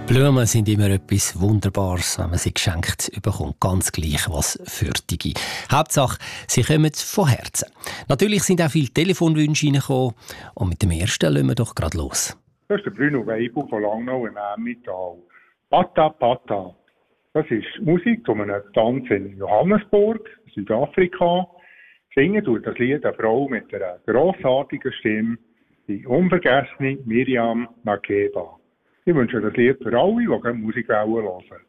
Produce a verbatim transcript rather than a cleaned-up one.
Blumen sind immer etwas Wunderbares, wenn man sie geschenkt bekommt. Ganz gleich, was fürchtige. Hauptsache, sie kommen von Herzen. Natürlich sind auch viele Telefonwünsche reingekommen. Und mit dem ersten lassen wir doch gerade los. Das ist der Bruno Weibel von Langnau im Emmental. Pata Pata. Das ist Musik von einem Tanz in Johannesburg, Südafrika. Singen tut das Lied eine Frau mit einer grossartigen Stimme, die unvergessene Miriam Makeba. Ich wünsche das Lied für alle, die gerne Musik hören wollen.